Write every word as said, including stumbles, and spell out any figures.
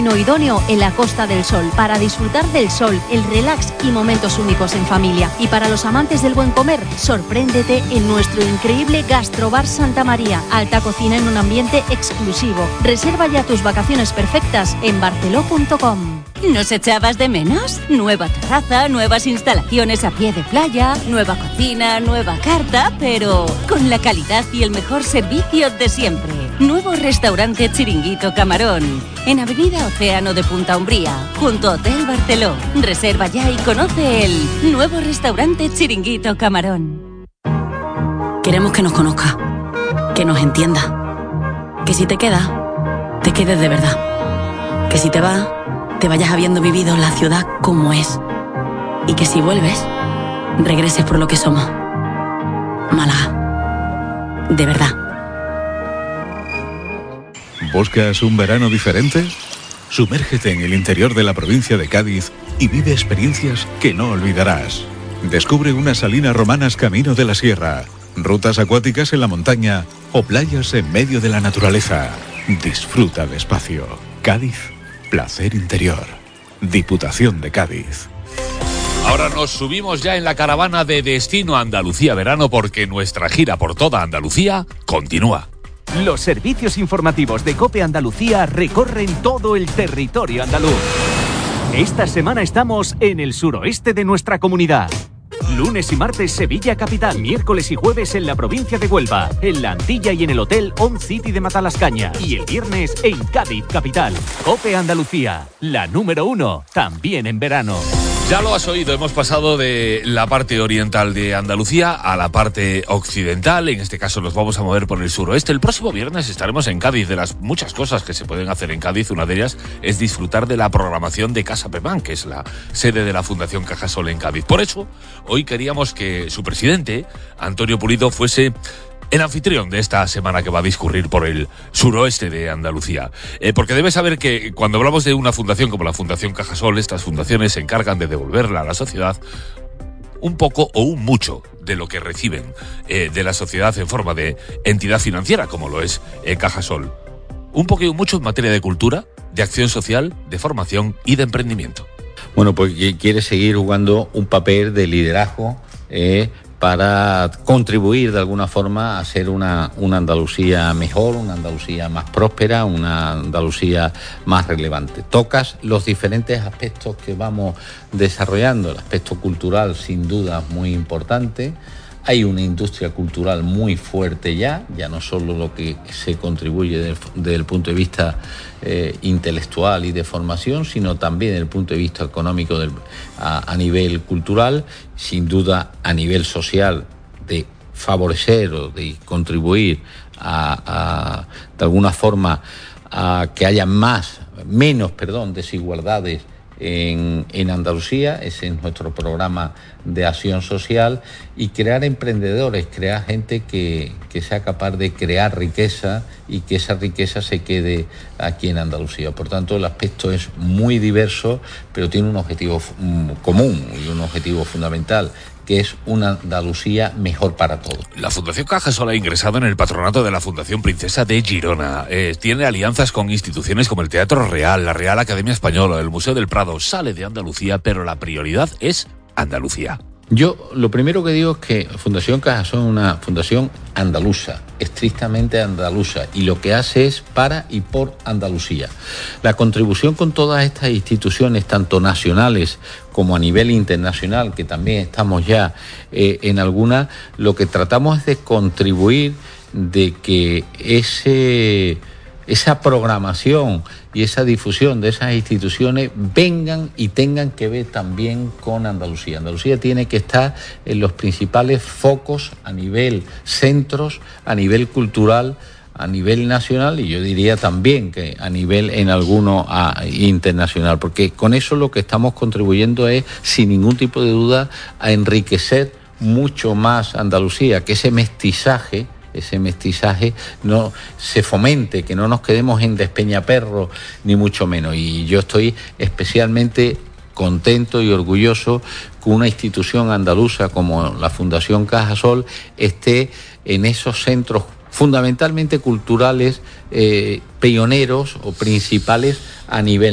destino idóneo en la Costa del Sol para disfrutar del sol, el relax y momentos únicos en familia. Y para los amantes del buen comer, sorpréndete en nuestro increíble Gastrobar Santa María. Alta cocina en un ambiente exclusivo. Reserva ya tus vacaciones perfectas en barceló punto com. ¿Nos echabas de menos? Nueva terraza, nuevas instalaciones a pie de playa, nueva cocina, nueva carta, pero con la calidad y el mejor servicio de siempre. Nuevo restaurante Chiringuito Camarón, en Avenida Océano de Punta Umbría, junto a Hotel Barceló. Reserva ya y conoce el nuevo restaurante Chiringuito Camarón. Queremos que nos conozca, que nos entienda, que si te quedas, te quedes de verdad, que si te vas, te vayas habiendo vivido la ciudad como es, y que si vuelves, regreses por lo que somos. Málaga, de verdad. ¿Buscas un verano diferente? Sumérgete en el interior de la provincia de Cádiz y vive experiencias que no olvidarás. Descubre unas salinas romanas camino de la sierra, rutas acuáticas en la montaña o playas en medio de la naturaleza. Disfruta despacio. Cádiz, placer interior. Diputación de Cádiz. Ahora nos subimos ya en la caravana de Destino Andalucía Verano porque nuestra gira por toda Andalucía continúa. Los servicios informativos de COPE Andalucía recorren todo el territorio andaluz. Esta semana estamos en el suroeste de nuestra comunidad. Lunes y martes Sevilla Capital, miércoles y jueves en la provincia de Huelva, en La Antilla y en el Hotel On City de Matalascaña y el viernes en Cádiz Capital. COPE Andalucía, la número uno, también en verano. Ya lo has oído, hemos pasado de la parte oriental de Andalucía a la parte occidental, en este caso nos vamos a mover por el suroeste. El próximo viernes estaremos en Cádiz. De las muchas cosas que se pueden hacer en Cádiz, una de ellas es disfrutar de la programación de Casa Pemán, que es la sede de la Fundación Cajasol en Cádiz. Por eso, hoy queríamos que su presidente, Antonio Pulido, fuese el anfitrión de esta semana que va a discurrir por el suroeste de Andalucía. Eh, porque debe saber que cuando hablamos de una fundación como la Fundación Cajasol, estas fundaciones se encargan de devolverle a la sociedad un poco o un mucho de lo que reciben eh, de la sociedad en forma de entidad financiera, como lo es eh, Cajasol. Un poco y un mucho en materia de cultura, de acción social, de formación y de emprendimiento. Bueno, pues quiere seguir jugando un papel de liderazgo eh, para contribuir de alguna forma a hacer una, una Andalucía mejor, una Andalucía más próspera, una Andalucía más relevante. Tocas los diferentes aspectos que vamos desarrollando. El aspecto cultural, sin duda, muy importante. Hay una industria cultural muy fuerte ya, ya no solo lo que se contribuye desde, desde el punto de vista eh, intelectual y de formación, sino también desde el punto de vista económico del, a, a nivel cultural, sin duda a nivel social, de favorecer o de contribuir a, a de alguna forma a que haya más, menos, perdón, desigualdades En, en Andalucía. Ese es nuestro programa de acción social, y crear emprendedores, crear gente que, que sea capaz de crear riqueza y que esa riqueza se quede aquí en Andalucía. Por tanto, el aspecto es muy diverso, pero tiene un objetivo común y un objetivo fundamental, que es una Andalucía mejor para todos. La Fundación Cajasol ha ingresado en el patronato de la Fundación Princesa de Girona. Eh, tiene alianzas con instituciones como el Teatro Real, la Real Academia Española, el Museo del Prado. Sale de Andalucía, pero la prioridad es Andalucía. Yo lo primero que digo es que Fundación Cajasol es una fundación andaluza, estrictamente andaluza, y lo que hace es para y por Andalucía. La contribución con todas estas instituciones, tanto nacionales como a nivel internacional, que también estamos ya eh, en alguna, lo que tratamos es de contribuir de que ese, esa programación y esa difusión de esas instituciones vengan y tengan que ver también con Andalucía. Andalucía tiene que estar en los principales focos a nivel centros, a nivel cultural, a nivel nacional, y yo diría también que a nivel en alguno a, internacional, porque con eso lo que estamos contribuyendo es, sin ningún tipo de duda, a enriquecer mucho más Andalucía, que ese mestizaje ese mestizaje no se fomente, que no nos quedemos en despeñaperro, ni mucho menos. Y yo estoy especialmente contento y orgulloso que una institución andaluza como la Fundación Cajasol esté en esos centros fundamentalmente culturales, eh, pioneros o principales a nivel